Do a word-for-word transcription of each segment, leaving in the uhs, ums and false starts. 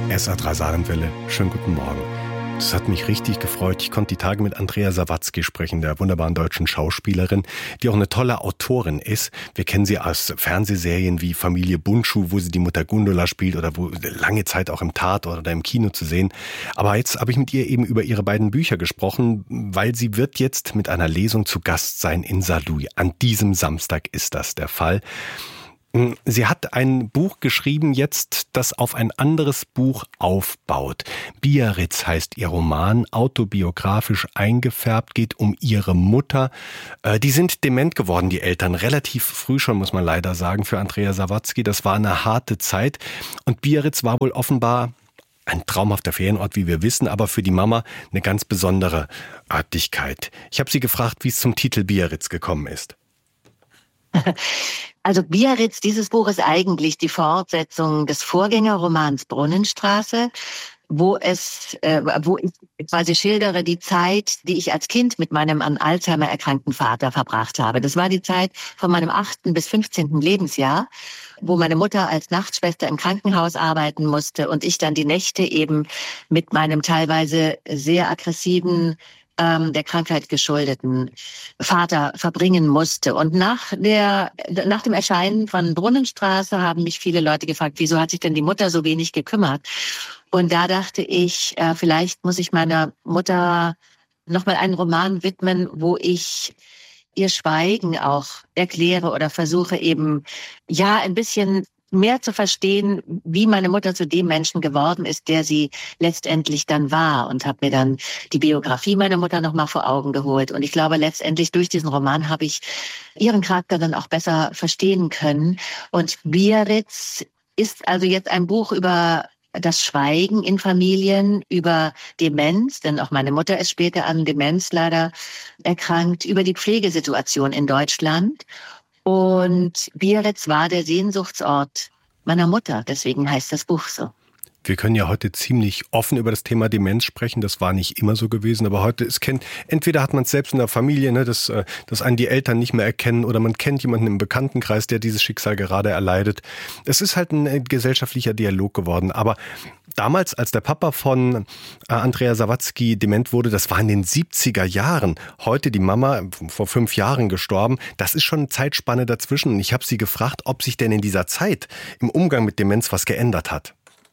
S A drei Saarlandwelle, schönen guten Morgen. Es hat mich richtig gefreut. Ich konnte die Tage mit Andrea Sawatzki sprechen, der wunderbaren deutschen Schauspielerin, die auch eine tolle Autorin ist. Wir kennen sie aus Fernsehserien wie Familie Bundschuh, wo sie die Mutter Gundula spielt oder wo lange Zeit auch im Tatort oder im Kino zu sehen. Aber jetzt habe ich mit ihr eben über ihre beiden Bücher gesprochen, weil sie wird jetzt mit einer Lesung zu Gast sein in Saarlouis. An diesem Samstag ist das der Fall. Sie hat ein Buch geschrieben jetzt, das auf ein anderes Buch aufbaut. Biarritz heißt ihr Roman, autobiografisch eingefärbt, geht um ihre Mutter. Die sind dement geworden, die Eltern, relativ früh schon, muss man leider sagen, für Andrea Sawatzki. Das war eine harte Zeit und Biarritz war wohl offenbar ein traumhafter Ferienort, wie wir wissen, aber für die Mama eine ganz besondere Örtlichkeit. Ich habe sie gefragt, wie es zum Titel Biarritz gekommen ist. Also Biarritz, dieses Buch ist eigentlich die Fortsetzung des Vorgängerromans Brunnenstraße, wo es, äh, wo ich quasi schildere die Zeit, die ich als Kind mit meinem an Alzheimer erkrankten Vater verbracht habe. Das war die Zeit von meinem achten bis fünfzehnten Lebensjahr, wo meine Mutter als Nachtschwester im Krankenhaus arbeiten musste und ich dann die Nächte eben mit meinem teilweise sehr aggressiven, der Krankheit geschuldeten Vater verbringen musste. Und nach der, nach dem Erscheinen von Brunnenstraße haben mich viele Leute gefragt, wieso hat sich denn die Mutter so wenig gekümmert? Und da dachte ich, äh, vielleicht muss ich meiner Mutter nochmal einen Roman widmen, wo ich ihr Schweigen auch erkläre oder versuche eben, ja, ein bisschen mehr zu verstehen, wie meine Mutter zu dem Menschen geworden ist, der sie letztendlich dann war, und habe mir dann die Biografie meiner Mutter noch mal vor Augen geholt. Und ich glaube, letztendlich durch diesen Roman habe ich ihren Charakter dann auch besser verstehen können. Und Biarritz ist also jetzt ein Buch über das Schweigen in Familien, über Demenz, denn auch meine Mutter ist später an Demenz leider erkrankt, über die Pflegesituation in Deutschland. Und Biarritz war der Sehnsuchtsort meiner Mutter, deswegen heißt das Buch so. Wir können ja heute ziemlich offen über das Thema Demenz sprechen. Das war nicht immer so gewesen, aber heute ist kennt. Entweder hat man es selbst in der Familie, ne, dass, dass einen die Eltern nicht mehr erkennen, oder man kennt jemanden im Bekanntenkreis, der dieses Schicksal gerade erleidet. Es ist halt ein gesellschaftlicher Dialog geworden. Aber damals, als der Papa von Andrea Sawatzki dement wurde, das war in den siebziger Jahren. Heute die Mama, vor fünf Jahren gestorben. Das ist schon eine Zeitspanne dazwischen. Und ich habe sie gefragt, ob sich denn in dieser Zeit im Umgang mit Demenz was geändert hat.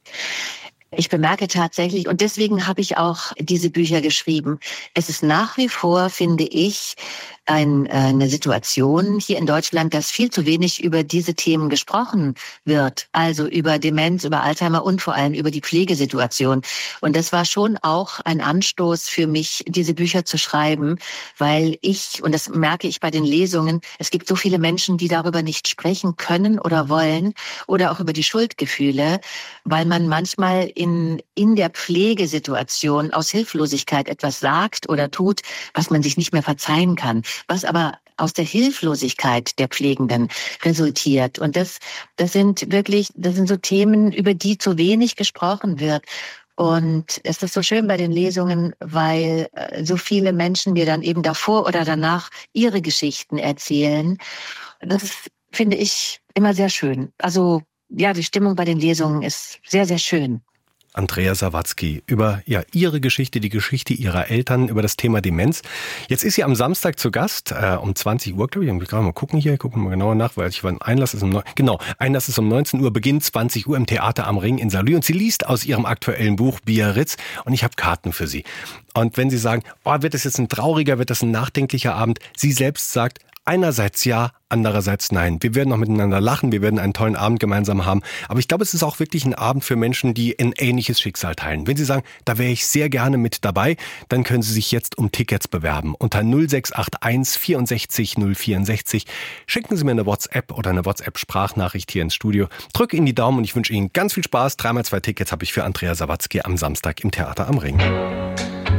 Ich bemerke tatsächlich, und deswegen habe ich auch diese Bücher geschrieben, es ist nach wie vor, finde ich, ein, eine Situation hier in Deutschland, dass viel zu wenig über diese Themen gesprochen wird. Also über Demenz, über Alzheimer und vor allem über die Pflegesituation. Und das war schon auch ein Anstoß für mich, diese Bücher zu schreiben, weil ich, und das merke ich bei den Lesungen, es gibt so viele Menschen, die darüber nicht sprechen können oder wollen, oder auch über die Schuldgefühle, weil man manchmal in, in der Pflegesituation aus Hilflosigkeit etwas sagt oder tut, was man sich nicht mehr verzeihen kann, was aber aus der Hilflosigkeit der Pflegenden resultiert. Und das, das sind wirklich, das sind so Themen, über die zu wenig gesprochen wird. Und es ist so schön bei den Lesungen, weil so viele Menschen mir dann eben davor oder danach ihre Geschichten erzählen. Das finde ich immer sehr schön. Also ja, die Stimmung bei den Lesungen ist sehr, sehr schön. Andrea Sawatzki über ja ihre Geschichte, die Geschichte ihrer Eltern, über das Thema Demenz. Jetzt ist sie am Samstag zu Gast, äh, um zwanzig Uhr, glaube ich. Ich kann mal gucken hier, gucken wir mal genauer nach, weil ich war ein Einlass ist um neun, genau, Einlass ist um neunzehn Uhr, Beginn zwanzig Uhr im Theater am Ring in Saarlouis, und sie liest aus ihrem aktuellen Buch Biarritz, und ich habe Karten für sie. Und wenn Sie sagen, oh, wird das jetzt ein trauriger, wird das ein nachdenklicher Abend? Sie selbst sagt, einerseits ja, andererseits nein. Wir werden noch miteinander lachen, wir werden einen tollen Abend gemeinsam haben. Aber ich glaube, es ist auch wirklich ein Abend für Menschen, die ein ähnliches Schicksal teilen. Wenn Sie sagen, da wäre ich sehr gerne mit dabei, dann können Sie sich jetzt um Tickets bewerben. Unter null sechs acht eins vierundsechzig null vierundsechzig schicken Sie mir eine WhatsApp oder eine WhatsApp-Sprachnachricht hier ins Studio. Drück Ihnen die Daumen und ich wünsche Ihnen ganz viel Spaß. Dreimal zwei Tickets habe ich für Andrea Sawatzki am Samstag im Theater am Ring.